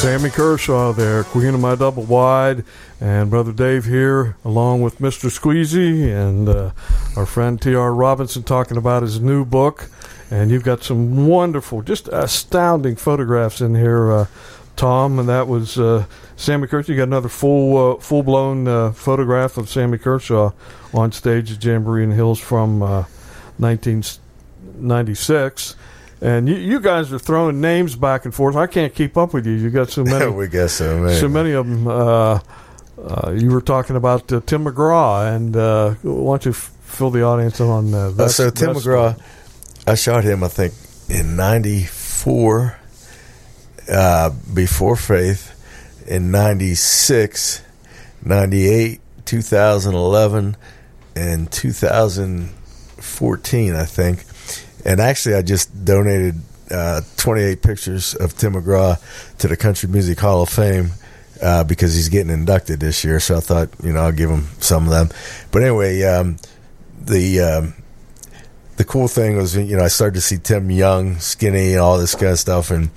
Sammy Kershaw there, Queen of My Double Wide, and Brother Dave here, along with Mr. Squeezy and our friend T.R. Robinson, talking about his new book. And you've got some wonderful, just astounding photographs in here, Tom. And that was Sammy Kershaw. You got another full-blown photograph of Sammy Kershaw on stage at Jamboree in the Hills from 1996. And you guys are throwing names back and forth. I can't keep up with you. You got so many. We got so many. So many of them. You were talking about Tim McGraw, and why don't you fill the audience on that? So Tim McGraw, I shot him, I think, in 94, before Faith, in 96, 98, 2011, and 2014, I think. And actually, I just donated 28 pictures of Tim McGraw to the Country Music Hall of Fame because he's getting inducted this year. So I thought, I'll give him some of them. But anyway, the cool thing was, I started to see Tim young, skinny, and all this kind of stuff. And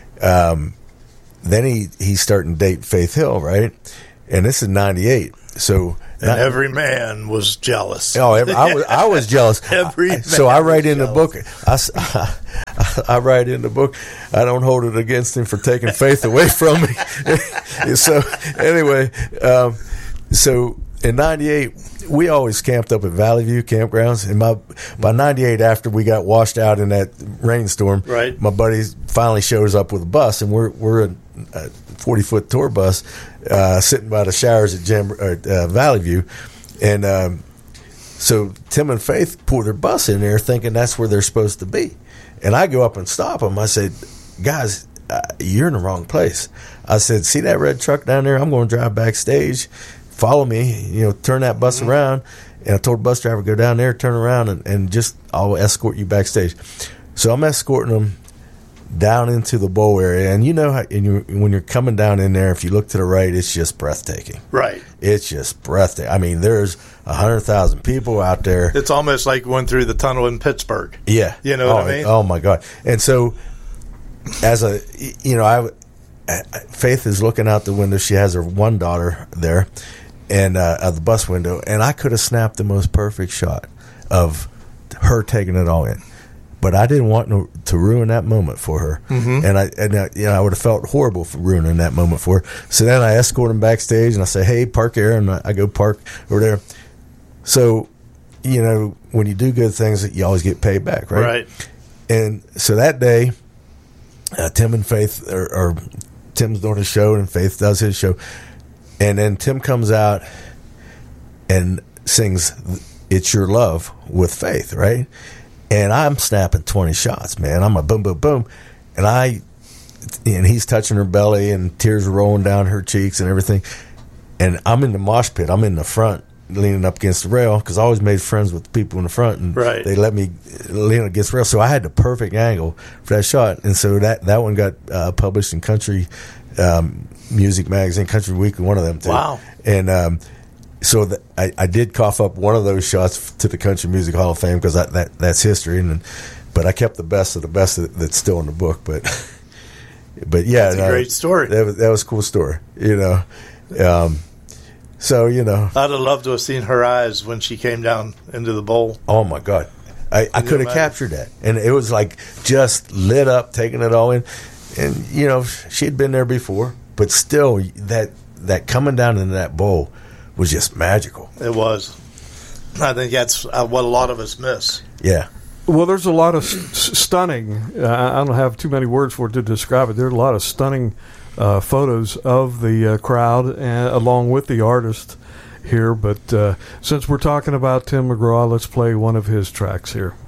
then he's starting to date Faith Hill, right? And this is 98. So... And every man was jealous. Oh, I was jealous. So I write in the book. I write in the book. I don't hold it against him for taking Faith away from me. So anyway, so in '98, we always camped up at Valley View campgrounds. And by '98, after we got washed out in that rainstorm, right, my buddy finally shows up with a bus, and we're a 40-foot tour bus sitting by the showers at Valley View. And so Tim and Faith pulled their bus in there thinking that's where they're supposed to be. And I go up and stop them. I said, guys, you're in the wrong place. I said, see that red truck down there? I'm going to drive backstage. Follow me, turn that bus around. And I told the bus driver, go down there, turn around, and just I'll escort you backstage. So I'm escorting them down into the bowl area, and when you're coming down in there, if you look to the right, it's just breathtaking. Right, it's just breathtaking. I mean, there's 100,000 people out there. It's almost like going through the tunnel in Pittsburgh. Yeah, you know what I mean. Oh my God! And so, Faith is looking out the window. She has her one daughter there, and at the bus window, and I could have snapped the most perfect shot of her taking it all in. But I didn't want to ruin that moment for her, and I would have felt horrible for ruining that moment for her. So then I escort him backstage, and I say, "Hey, park there," and I go park over there. So, when you do good things, you always get paid back, right? Right. And so that day, Tim and Faith, or Tim's doing his show, and Faith does his show, and then Tim comes out and sings "It's Your Love" with Faith, right? And I'm snapping 20 shots, man. I'm a boom, boom, boom. And he's touching her belly, and tears are rolling down her cheeks and everything. And I'm in the mosh pit. I'm in the front, leaning up against the rail, because I always made friends with the people in the front, and they let me lean against the rail. So I had the perfect angle for that shot. And so that one got published in Country Music Magazine, Country Weekly, one of them too. Wow. And so I did cough up one of those shots to the Country Music Hall of Fame, because that's history. But I kept the best of the best that's still in the book. But yeah, that's a great story. That was a cool story. So I'd have loved to have seen her eyes when she came down into the bowl. Oh my God, I could have captured that, and it was like just lit up, taking it all in. And she had been there before, but still that coming down into that bowl was just magical. It was. I think that's what a lot of us miss. Yeah. Well, there's a lot of stunning. I don't have too many words for it to describe it. There's a lot of stunning photos of the crowd along with the artist here. But since we're talking about Tim McGraw, let's play one of his tracks here.